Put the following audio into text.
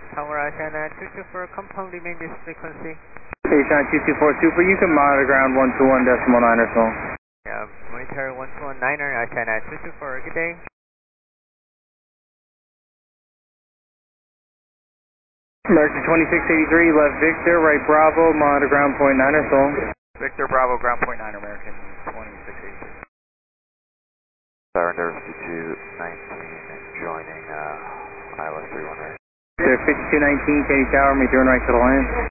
Tower China 224, confirm remain this frequency. China 224 Super, you can monitor ground 121.9 or so. Yeah, monitor 121.9er, China 224, good day. American 2683, left Victor, right Bravo, monitor ground .9 or so. Victor Bravo, ground .9, American 2683. Surrender 5219, joining ILS 31 right. Victor 5219, Katy Tower, may turn right to the line.